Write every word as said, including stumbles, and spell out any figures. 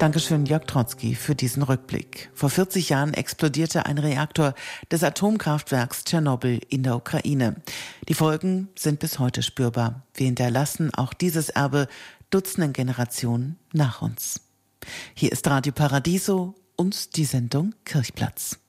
Dankeschön, Jörg Trotzki, für diesen Rückblick. Vor vierzig Jahren explodierte ein Reaktor des Atomkraftwerks Tschernobyl in der Ukraine. Die Folgen sind bis heute spürbar. Wir hinterlassen auch dieses Erbe Dutzenden Generationen nach uns. Hier ist Radio Paradiso und die Sendung Kirchplatz.